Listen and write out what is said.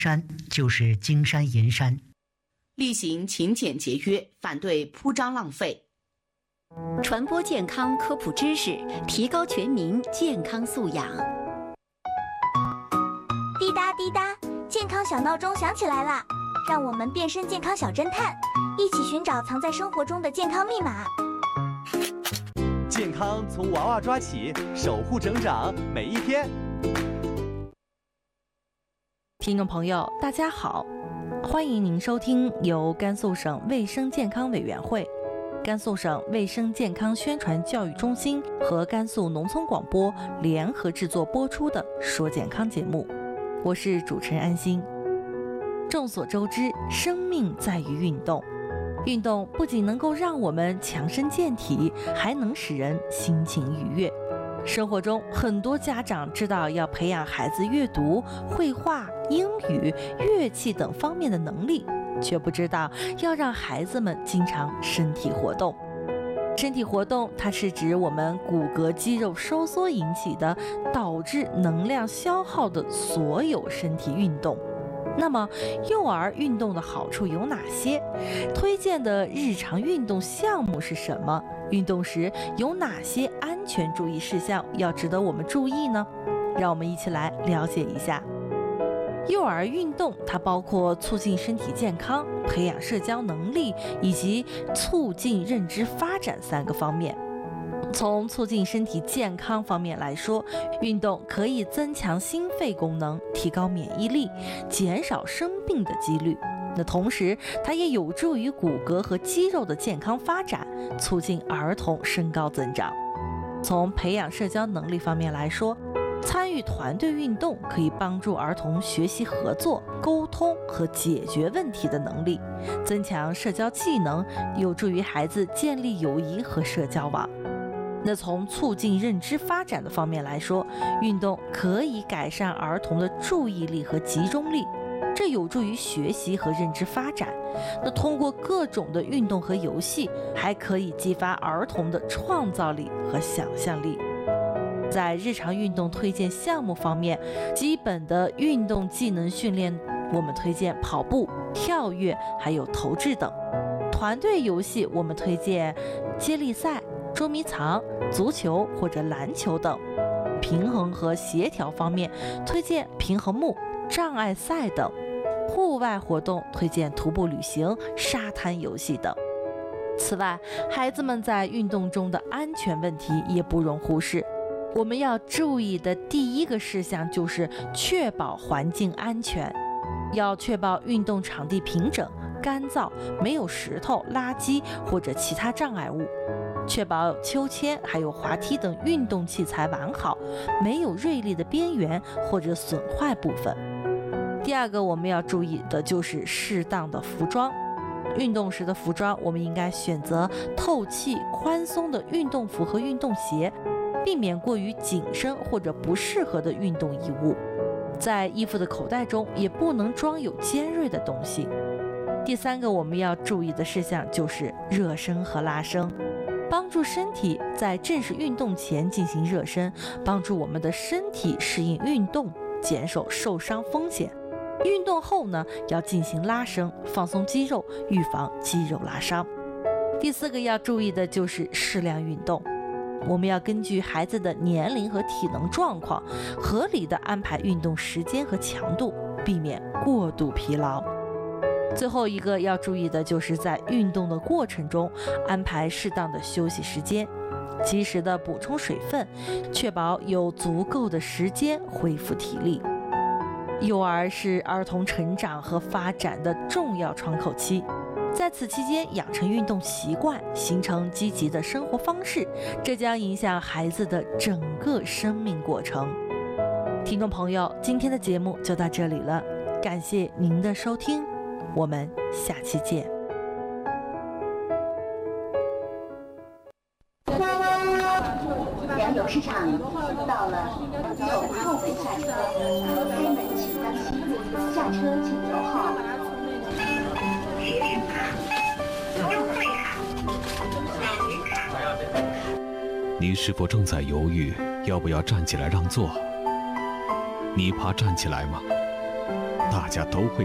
山就是金山银山。 厉行勤俭节约，反对铺张浪费。 传播健康科普知识，提高全民健康素养。 滴答滴答，健康小闹钟响起来了，让我们变身健康小侦探，一起寻找藏在生活中的健康密码。 健康从娃娃抓起，守护成长每一天。 听众朋友，大家好，欢迎您收听由甘肃省卫生健康委员会、甘肃省卫生健康宣传教育中心和甘肃农村广播联合制作播出的《说健康》节目，我是主持人安心。众所周知，生命在于运动，运动不仅能够让我们强身健体，还能使人心情愉悦。生活中，很多家长知道要培养孩子阅读、绘画、英语、乐器等方面的能力，却不知道要让孩子们经常身体活动。身体活动，它是指我们骨骼肌肉收缩引起的，导致能量消耗的所有身体运动。那么，幼儿运动的好处有哪些？推荐的日常运动项目是什么？运动时有哪些安全注意事项要值得我们注意呢？让我们一起来了解一下。幼儿运动它包括促进身体健康、培养社交能力以及促进认知发展3个方面。从促进身体健康方面来说，运动可以增强心肺功能，提高免疫力，减少生病的几率。同时，它也有助于骨骼和肌肉的健康发展，促进儿童身高增长。从培养社交能力方面来说，参与团队运动可以帮助儿童学习合作、沟通和解决问题的能力，增强社交技能，有助于孩子建立友谊和社交网。从促进认知发展的方面来说，运动可以改善儿童的注意力和集中力，这有助于学习和认知发展。通过各种的运动和游戏，还可以激发儿童的创造力和想象力。在日常运动推荐项目方面，基本的运动技能训练，我们推荐跑步、跳跃，还有投掷等。团队游戏，我们推荐接力赛、捉迷藏、足球或者篮球等。平衡和协调方面，推荐平衡木、障碍赛等。户外活动推荐徒步旅行、沙滩游戏等。此外，孩子们在运动中的安全问题也不容忽视。我们要注意的第一个事项就是确保环境安全，要确保运动场地平整、干燥，没有石头、垃圾或者其他障碍物，确保秋千还有滑梯等运动器材完好，没有锐利的边缘或者损坏部分。第二个我们要注意的就是适当的服装。运动时的服装，我们应该选择透气、宽松的运动服和运动鞋，避免过于紧身或者不适合的运动衣物。在衣服的口袋中也不能装有尖锐的东西。第3个我们要注意的事项就是热身和拉伸，帮助身体在正式运动前进行热身，帮助我们的身体适应运动，减少受伤风险。运动后呢，要进行拉伸，放松肌肉，预防肌肉拉伤。第4个要注意的就是适量运动，我们要根据孩子的年龄和体能状况，合理的安排运动时间和强度，避免过度疲劳。最后一个要注意的就是在运动的过程中安排适当的休息时间，及时的补充水分，确保有足够的时间恢复体力。幼儿是儿童成长和发展的重要窗口期，在此期间养成运动习惯，形成积极的生活方式，这将影响孩子的整个生命过程。听众朋友，今天的节目就到这里了，感谢您的收听，我们下期见。 良友市场到了，有后悔下车，开门请当心，下车请留号。 您是否正在犹豫要不要站起来让座？你怕站起来吗？ 大家都会